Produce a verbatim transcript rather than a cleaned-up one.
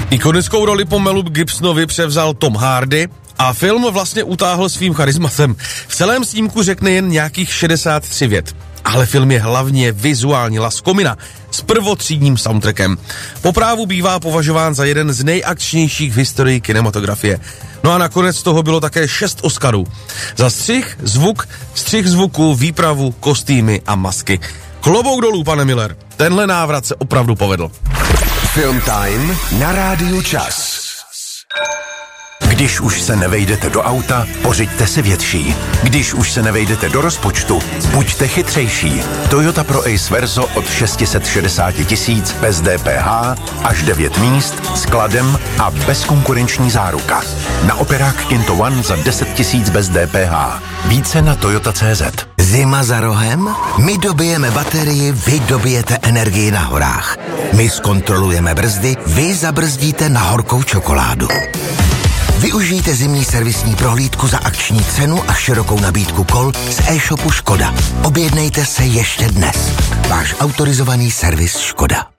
Ikonickou roli po Melu Gibsonovi převzal Tom Hardy a film vlastně utáhl svým charismatem. V celém snímku řekne jen nějakých šedesát tři vět. Ale film je hlavně vizuální laskomina s prvotřídním soundtrackem. Po právu bývá považován za jeden z nejakčnějších v historii kinematografie. No a nakonec toho bylo také šest Oscarů. Za střih, zvuk, střih zvuku, výpravu, kostýmy a masky. Klobouk dolů, pane Miller. Tenhle návrat se opravdu povedl. Film Time na Rádiu Čas. Když už se nevejdete do auta, pořiďte si větší. Když už se nevejdete do rozpočtu, buďte chytřejší. Toyota Pro Ace Verso od šest set šedesát tisíc bez D P H, až devět míst, skladem a bezkonkurenční záruka. Na operák Kinto One za deset tisíc bez D P H. Více na toyota tečka cé zet. Zima za rohem? My dobijeme baterii, vy dobijete energii na horách. My zkontrolujeme brzdy, vy zabrzdíte na horkou čokoládu. Využijte zimní servisní prohlídku za akční cenu a širokou nabídku kol z e-shopu Škoda. Objednejte se ještě dnes. Váš autorizovaný servis Škoda.